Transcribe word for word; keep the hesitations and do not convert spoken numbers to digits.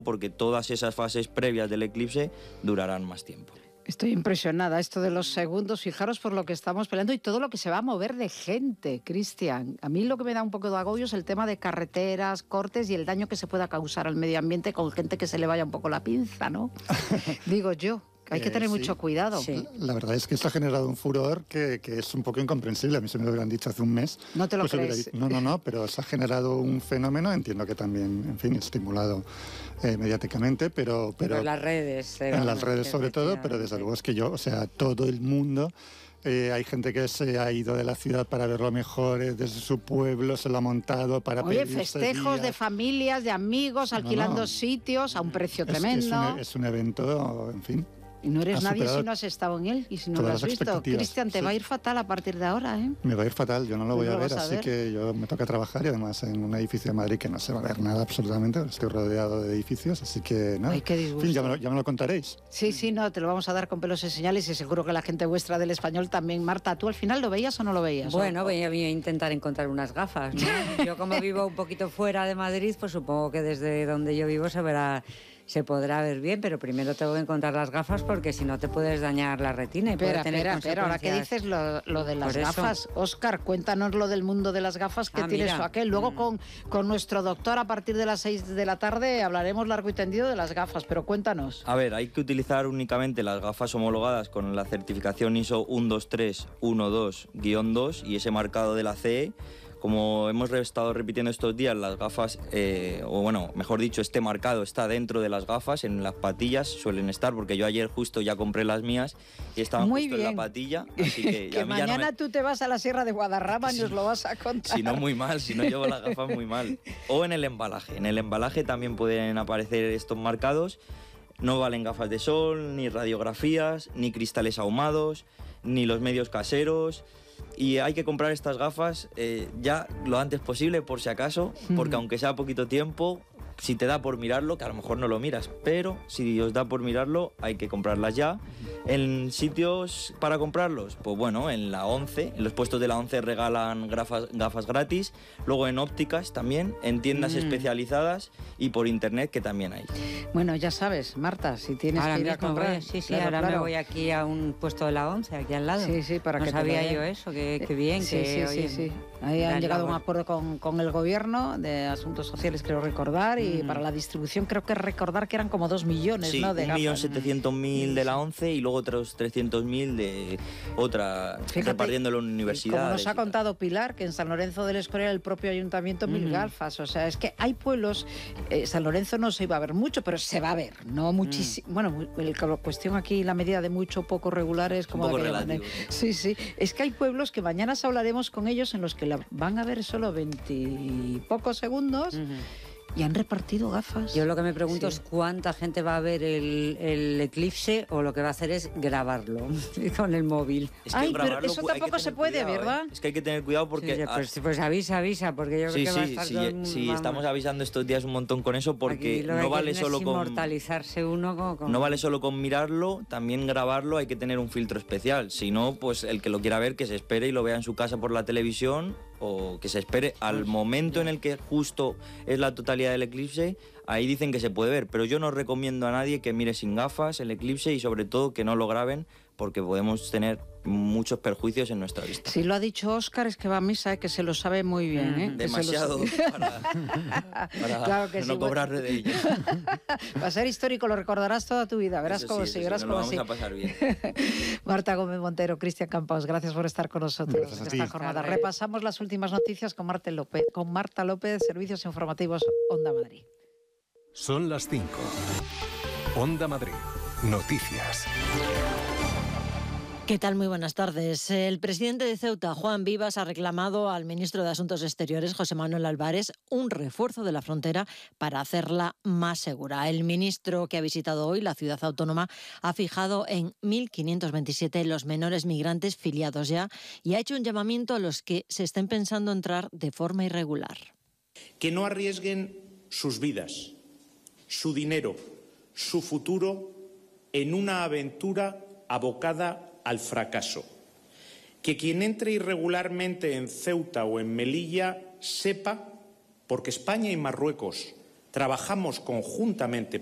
porque todas esas fases previas del eclipse durarán más tiempo. Estoy impresionada, esto de los segundos, fijaros por lo que estamos peleando y todo lo que se va a mover de gente, Cristian. A mí lo que me da un poco de agobio es el tema de carreteras, cortes y el daño que se pueda causar al medio ambiente con gente que se le vaya un poco la pinza, ¿no? Digo yo. Hay que tener eh, sí. mucho cuidado. Sí. La verdad es que esto ha generado un furor que, que es un poco incomprensible. A mí se me lo hubieran dicho hace un mes. No te lo pues crees. Hubiera... No, no, no, pero se ha generado un fenómeno, entiendo que también, en fin, estimulado eh, mediáticamente, pero... pero en las redes. En las redes sobre todo, pero desde luego es que yo, o sea, todo el mundo... Eh, hay gente que se ha ido de la ciudad para verlo mejor, eh, desde su pueblo se lo ha montado para Oye, pedirse festejos días. de familias, de amigos, alquilando no, no. sitios a un precio es, tremendo. Es un, es un evento, en fin. Y no eres nadie si no has estado en él y si no lo has visto. Cristian, te sí. va a ir fatal a partir de ahora, ¿eh? Me va a ir fatal, yo no lo voy no a lo ver, a así ver. que yo me toca trabajar y además en un edificio de Madrid que no se va a ver nada absolutamente, estoy rodeado de edificios, así que nada. Ay, qué disgusto. En fin, ya me, lo, ya me lo contaréis. Sí, sí, no, te lo vamos a dar con pelos y señales y seguro que la gente vuestra del Español también. Marta, ¿tú al final lo veías o no lo veías? Bueno, voy a, voy a intentar encontrar unas gafas, ¿no? Yo como vivo un poquito fuera de Madrid, pues supongo que desde donde yo vivo se verá... se podrá ver bien, pero primero tengo que encontrar las gafas porque si no te puedes dañar la retina y espera, puede tener espera, espera, ahora que dices lo, lo de las gafas, Óscar, cuéntanos lo del mundo de las gafas que ah, tienes tú aquel. Luego mm. con, con nuestro doctor a partir de las seis de la tarde hablaremos largo y tendido de las gafas, pero cuéntanos. A ver, hay que utilizar únicamente las gafas homologadas con la certificación I S O uno dos tres uno dos guión dos y ese marcado de la C E. Como hemos estado repitiendo estos días, las gafas, eh, o bueno, mejor dicho, este marcado está dentro de las gafas, en las patillas suelen estar, porque yo ayer justo ya compré las mías y estaban Muy justo bien. en la patilla. Así que que a mí mañana ya no me... tú te vas a la Sierra de Guadarrama y nos lo vas a contar. Si no, muy mal, si no llevo las gafas muy mal. O en el embalaje, en el embalaje también pueden aparecer estos marcados. No valen gafas de sol, ni radiografías, ni cristales ahumados, ni los medios caseros. Y hay que comprar estas gafas eh, ya lo antes posible, por si acaso, porque mm. aunque sea poquito tiempo, si te da por mirarlo, que a lo mejor no lo miras, pero si os da por mirarlo, hay que comprarlas ya. ¿En sitios para comprarlos? Pues bueno, en la ONCE, en los puestos de la ONCE regalan gafas, gafas gratis, luego en ópticas también, en tiendas mm. especializadas y por internet que también hay. Bueno, ya sabes, Marta, si tienes ahora que ir a comprar... Voy, sí, sí, claro, ahora claro. me voy aquí a un puesto de la ONCE, aquí al lado. Sí, sí, para no que sabía te yo eso, que, que bien, sí, que sí, oye, sí, sí. Ahí han llegado a un acuerdo con, con el gobierno de asuntos sociales, creo recordar, y mm. para la distribución creo que recordar que eran como dos millones, sí, ¿no? De un millón setecientos mil de la ONCE y luego otros trescientos mil de otra, Fíjate, repartiéndolo en universidades. Como nos ha contado Pilar, que en San Lorenzo del Escorial el propio ayuntamiento mil mm. gafas, o sea, es que hay pueblos, eh, San Lorenzo no se iba a ver mucho, pero se va a ver, no muchísimo, mm. bueno, la cuestión aquí, la medida de mucho poco regular es como... Un poco relativo. Sí, sí, es que hay pueblos que mañana hablaremos con ellos en los que la van a ver solo veintipocos segundos. Uh-huh. Y han repartido gafas. Yo lo que me pregunto sí. es cuánta gente va a ver el, el eclipse o lo que va a hacer es grabarlo con el móvil. Es que Ay, pero eso tampoco se puede, cuidado, ¿verdad? ¿eh? Es que hay que tener cuidado porque... Sí, pues, pues avisa, avisa, porque yo sí, creo que sí, va a estar... Sí, con, sí vamos. estamos avisando estos días un montón con eso porque no vale solo con... inmortalizarse uno con, con... No vale solo con mirarlo, también grabarlo, hay que tener un filtro especial. Si no, pues el que lo quiera ver, que se espere y lo vea en su casa por la televisión o que se espere al momento en el que justo es la totalidad del eclipse. Ahí dicen que se puede ver, pero yo no recomiendo a nadie que mire sin gafas el eclipse y sobre todo que no lo graben porque podemos tener muchos perjuicios en nuestra vista. Si lo ha dicho Óscar es que va a misa, ¿eh? Que se lo sabe muy bien. ¿eh? Demasiado lo... para, para claro que no sí, cobrarle de ello. Va a ser histórico, lo recordarás toda tu vida, verás cómo sí, sí, verás sí, cómo lo sí. vamos a pasar bien. Marta Gómez Montero, Cristian Campaos, gracias por estar con nosotros gracias en a esta ti. jornada. Repasamos las últimas noticias con Marta López, con Marta López, Servicios Informativos Onda Madrid. Son las cinco. Onda Madrid. Noticias. ¿Qué tal? Muy buenas tardes. El presidente de Ceuta, Juan Vivas, ha reclamado al ministro de Asuntos Exteriores, José Manuel Álvarez, un refuerzo de la frontera para hacerla más segura. El ministro, que ha visitado hoy la ciudad autónoma, ha fijado en mil quinientos veintisiete los menores migrantes filiados ya y ha hecho un llamamiento a los que se estén pensando entrar de forma irregular. Que no arriesguen sus vidas, su dinero, su futuro en una aventura abocada al fracaso. Que quien entre irregularmente en Ceuta o en Melilla sepa, porque España y Marruecos trabajamos conjuntamente